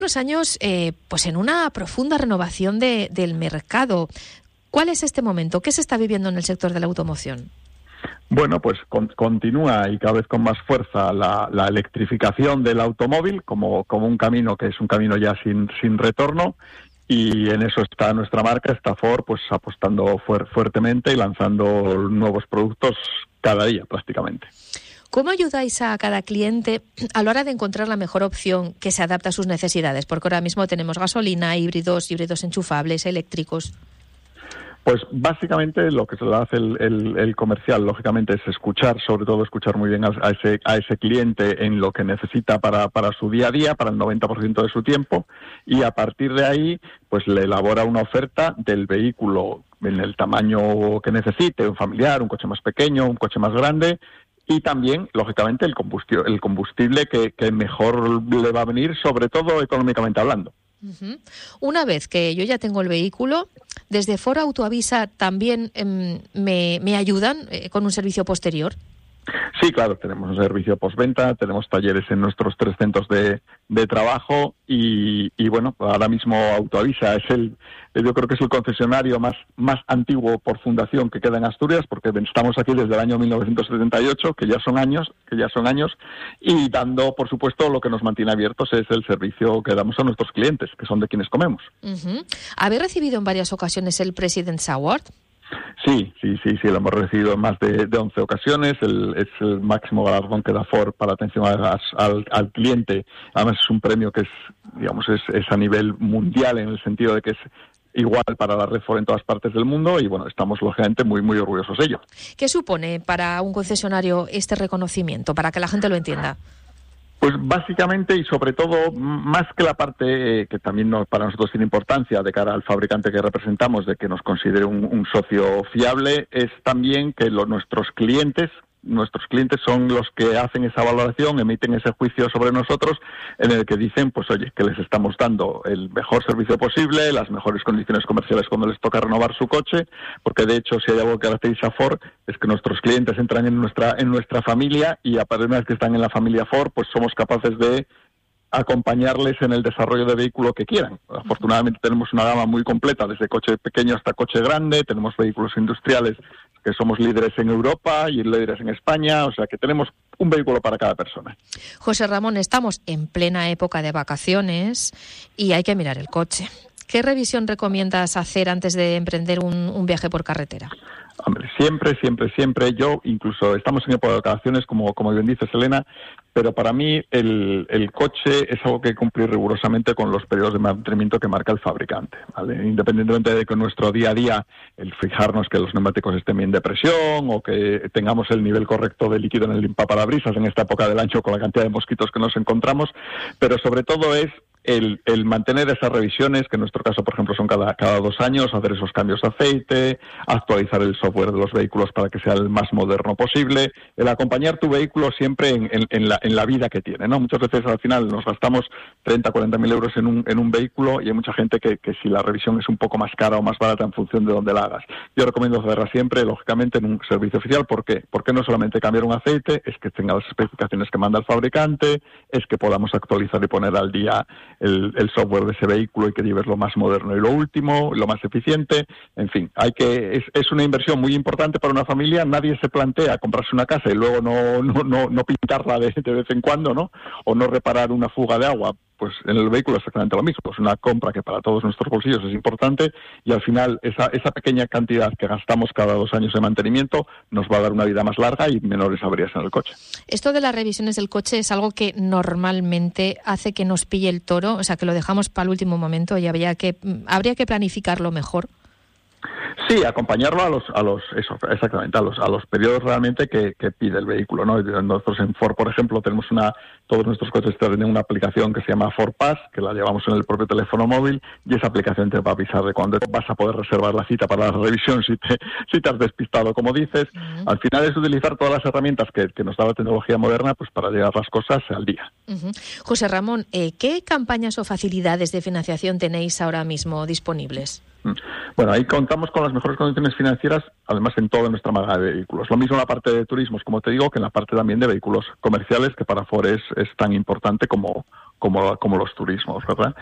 unos años pues en una profunda renovación del mercado. ¿Cuál es este momento? ¿Qué se está viviendo en el sector de la automoción? Bueno, pues continúa y cada vez con más fuerza la electrificación del automóvil como un camino que es un camino ya sin retorno, y en eso está nuestra marca, está Ford, pues apostando fuertemente y lanzando nuevos productos cada día prácticamente. ¿Cómo ayudáis a cada cliente a la hora de encontrar la mejor opción que se adapte a sus necesidades? Porque ahora mismo tenemos gasolina, híbridos enchufables, eléctricos. Pues básicamente lo que se le hace el comercial, lógicamente, es escuchar muy bien a ese cliente en lo que necesita para su día a día, para el 90% de su tiempo, y a partir de ahí pues le elabora una oferta del vehículo en el tamaño que necesite, un familiar, un coche más pequeño, un coche más grande, y también, lógicamente, el combustible que mejor le va a venir, sobre todo económicamente hablando. Uh-huh. Una vez que yo ya tengo el vehículo, desde Ford Autoavisa también me ayudan con un servicio posterior. Sí, claro, tenemos un servicio postventa, tenemos talleres en nuestros 3 centros de trabajo y bueno, ahora mismo Autoavisa yo creo que es el concesionario más antiguo por fundación que queda en Asturias, porque estamos aquí desde el año 1978, que ya son años, y dando, por supuesto, lo que nos mantiene abiertos es el servicio que damos a nuestros clientes, que son de quienes comemos. Uh-huh. ¿Habéis recibido en varias ocasiones el President's Award? Sí, lo hemos recibido en más de 11 ocasiones. Es el máximo galardón que da Ford para atención al cliente. Además es un premio que es a nivel mundial, en el sentido de que es igual para la red Ford en todas partes del mundo, y bueno, estamos lógicamente muy, muy orgullosos de ello. ¿Qué supone para un concesionario este reconocimiento, para que la gente lo entienda? Pues básicamente, y sobre todo, más que la parte que también para nosotros tiene importancia de cara al fabricante que representamos, de que nos considere un socio fiable, es también que nuestros clientes son los que hacen esa valoración, emiten ese juicio sobre nosotros, en el que dicen, pues oye, que les estamos dando el mejor servicio posible, las mejores condiciones comerciales cuando les toca renovar su coche, porque de hecho, si hay algo que caracteriza a Ford, es que nuestros clientes entran en nuestra familia, y a partir de una vez que están en la familia Ford, pues somos capaces de acompañarles en el desarrollo de vehículo que quieran. Afortunadamente tenemos una gama muy completa, desde coche pequeño hasta coche grande, tenemos vehículos industriales que somos líderes en Europa y líderes en España, o sea que tenemos un vehículo para cada persona. José Ramón, estamos en plena época de vacaciones y hay que mirar el coche. ¿Qué revisión recomiendas hacer antes de emprender un viaje por carretera? Hombre, siempre. Yo, incluso estamos en época de vacaciones, como bien dices, Elena, pero para mí el coche es algo que hay que cumplir rigurosamente con los periodos de mantenimiento que marca el fabricante, ¿vale? Independientemente de que en nuestro día a día, el fijarnos que los neumáticos estén bien de presión o que tengamos el nivel correcto de líquido en el limpiaparabrisas en esta época del año con la cantidad de mosquitos que nos encontramos, pero sobre todo es el mantener esas revisiones, que en nuestro caso, por ejemplo, son cada 2 años, hacer esos cambios de aceite, actualizar el software de los vehículos para que sea el más moderno posible, el acompañar tu vehículo siempre en la vida que tiene, ¿no? Muchas veces al final nos gastamos 30, 40 mil euros en un vehículo, y hay mucha gente que si la revisión es un poco más cara o más barata en función de dónde la hagas. Yo recomiendo hacerla siempre, lógicamente, en un servicio oficial. ¿Por qué? Porque no solamente cambiar un aceite, es que tenga las especificaciones que manda el fabricante, es que podamos actualizar y poner al día el software de ese vehículo y que lleves lo más moderno y lo último, lo más eficiente. En fin, es una inversión muy importante para una familia. Nadie se plantea comprarse una casa y luego no pintarla de vez en cuando, ¿no? O no reparar una fuga de agua. Pues en el vehículo es exactamente lo mismo. Es una compra que para todos nuestros bolsillos es importante, y al final esa pequeña cantidad que gastamos cada 2 años de mantenimiento nos va a dar una vida más larga y menores averías en el coche. Esto de las revisiones del coche es algo que normalmente hace que nos pille el toro, o sea, que lo dejamos para el último momento y habría que planificarlo mejor. Sí, acompañarlo a los periodos realmente que pide el vehículo, ¿no? Nosotros en Ford, por ejemplo, tenemos todos nuestros coches tienen una aplicación que se llama Ford Pass, que la llevamos en el propio teléfono móvil, y esa aplicación te va a avisar de cuándo vas a poder reservar la cita para la revisión si te has despistado, como dices. Uh-huh. Al final es utilizar todas las herramientas que nos da la tecnología moderna, pues para llevar las cosas al día. Uh-huh. José Ramón, ¿qué campañas o facilidades de financiación tenéis ahora mismo disponibles? Bueno, ahí contamos con las mejores condiciones financieras, además en toda nuestra gama de vehículos. Lo mismo en la parte de turismos, como te digo, que en la parte también de vehículos comerciales, que para Ford es tan importante como los turismos, ¿verdad?